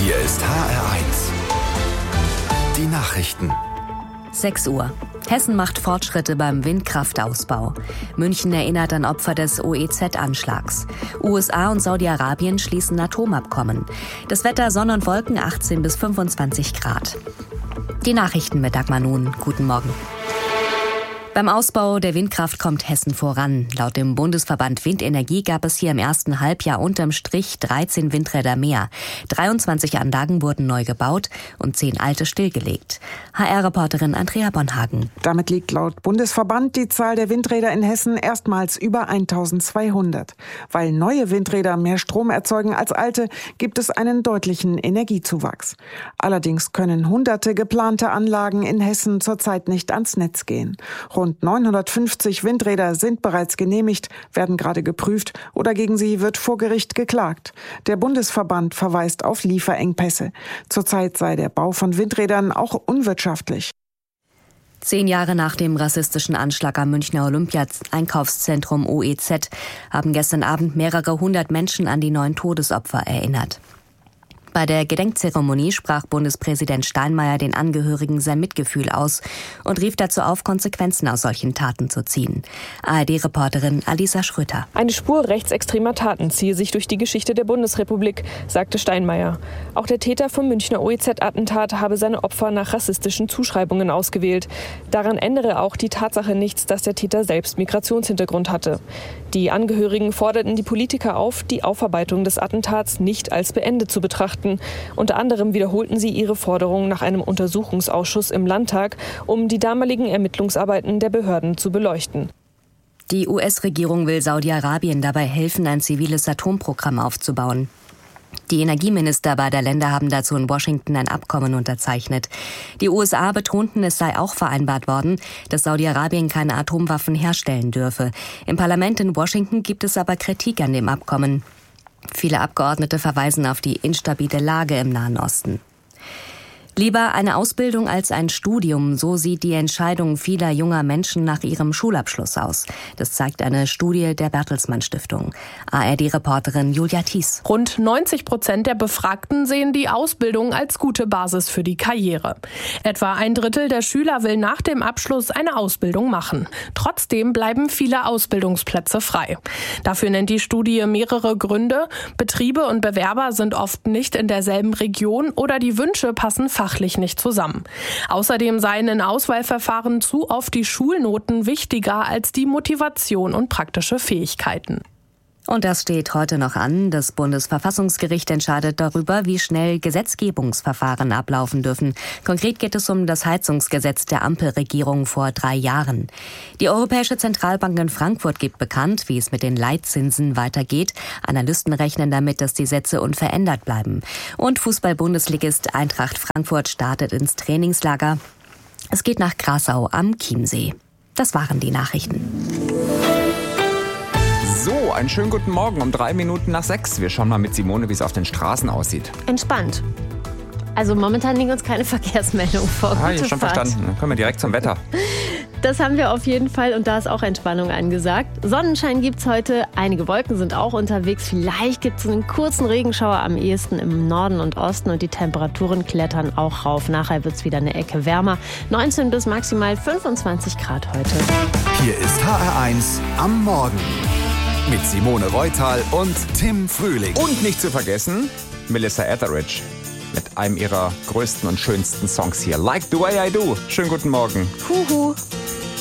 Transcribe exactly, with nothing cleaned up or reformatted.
Hier ist H R eins. Die Nachrichten. sechs Uhr. Hessen macht Fortschritte beim Windkraftausbau. München erinnert an Opfer des O E Z-Anschlags. U S A und Saudi-Arabien schließen Atomabkommen. Das Wetter Sonne und Wolken achtzehn bis fünfundzwanzig Grad. Die Nachrichten mit Dagmar Nun. Guten Morgen. Beim Ausbau der Windkraft kommt Hessen voran. Laut dem Bundesverband Windenergie gab es hier im ersten Halbjahr unterm Strich dreizehn Windräder mehr. dreiundzwanzig Anlagen wurden neu gebaut und zehn alte stillgelegt. H R-Reporterin Andrea Bonhagen. Damit liegt laut Bundesverband die Zahl der Windräder in Hessen erstmals über eintausendzweihundert. Weil neue Windräder mehr Strom erzeugen als alte, gibt es einen deutlichen Energiezuwachs. Allerdings können hunderte geplante Anlagen in Hessen zurzeit nicht ans Netz gehen. Rund neunhundertfünfzig Windräder sind bereits genehmigt, werden gerade geprüft oder gegen sie wird vor Gericht geklagt. Der Bundesverband verweist auf Lieferengpässe. Zurzeit sei der Bau von Windrädern auch unwirtschaftlich. Zehn Jahre nach dem rassistischen Anschlag am Münchner Olympia-Einkaufszentrum O E Z haben gestern Abend mehrere hundert Menschen an die neun Todesopfer erinnert. Bei der Gedenkzeremonie sprach Bundespräsident Steinmeier den Angehörigen sein Mitgefühl aus und rief dazu auf, Konsequenzen aus solchen Taten zu ziehen. A R D-Reporterin Alisa Schröter. Eine Spur rechtsextremer Taten ziehe sich durch die Geschichte der Bundesrepublik, sagte Steinmeier. Auch der Täter vom Münchner O E Z-Attentat habe seine Opfer nach rassistischen Zuschreibungen ausgewählt. Daran ändere auch die Tatsache nichts, dass der Täter selbst Migrationshintergrund hatte. Die Angehörigen forderten die Politiker auf, die Aufarbeitung des Attentats nicht als beendet zu betrachten. Unter anderem wiederholten sie ihre Forderung nach einem Untersuchungsausschuss im Landtag, um die damaligen Ermittlungsarbeiten der Behörden zu beleuchten. Die U S-Regierung will Saudi-Arabien dabei helfen, ein ziviles Atomprogramm aufzubauen. Die Energieminister beider Länder haben dazu in Washington ein Abkommen unterzeichnet. Die U S A betonten, es sei auch vereinbart worden, dass Saudi-Arabien keine Atomwaffen herstellen dürfe. Im Parlament in Washington gibt es aber Kritik an dem Abkommen. Viele Abgeordnete verweisen auf die instabile Lage im Nahen Osten. Lieber eine Ausbildung als ein Studium, so sieht die Entscheidung vieler junger Menschen nach ihrem Schulabschluss aus. Das zeigt eine Studie der Bertelsmann Stiftung. A R D-Reporterin Julia Thies. Rund neunzig Prozent der Befragten sehen die Ausbildung als gute Basis für die Karriere. Etwa ein Drittel der Schüler will nach dem Abschluss eine Ausbildung machen. Trotzdem bleiben viele Ausbildungsplätze frei. Dafür nennt die Studie mehrere Gründe. Betriebe und Bewerber sind oft nicht in derselben Region oder die Wünsche passen fachlich nicht zusammen. Außerdem seien in Auswahlverfahren zu oft die Schulnoten wichtiger als die Motivation und praktische Fähigkeiten. Und das steht heute noch an. Das Bundesverfassungsgericht entscheidet darüber, wie schnell Gesetzgebungsverfahren ablaufen dürfen. Konkret geht es um das Heizungsgesetz der Ampelregierung vor drei Jahren. Die Europäische Zentralbank in Frankfurt gibt bekannt, wie es mit den Leitzinsen weitergeht. Analysten rechnen damit, dass die Sätze unverändert bleiben. Und Fußball-Bundesligist Eintracht Frankfurt startet ins Trainingslager. Es geht nach Grasau am Chiemsee. Das waren die Nachrichten. So, einen schönen guten Morgen um drei Minuten nach sechs. Wir schauen mal mit Simone, wie es auf den Straßen aussieht. Entspannt. Also momentan liegen uns keine Verkehrsmeldungen vor. Ah, Gute ich schon Fahrt. verstanden. Dann kommen wir direkt zum Wetter. Das haben wir auf jeden Fall und da ist auch Entspannung angesagt. Sonnenschein gibt's heute, einige Wolken sind auch unterwegs. Vielleicht gibt's einen kurzen Regenschauer am ehesten im Norden und Osten und die Temperaturen klettern auch rauf. Nachher wird's wieder eine Ecke wärmer. neunzehn bis maximal fünfundzwanzig Grad heute. Hier ist H R eins am Morgen. Mit Simone Reutal und Tim Frühling. Und nicht zu vergessen, Melissa Etheridge mit einem ihrer größten und schönsten Songs hier. Like the way I do. Schönen guten Morgen. Huhu.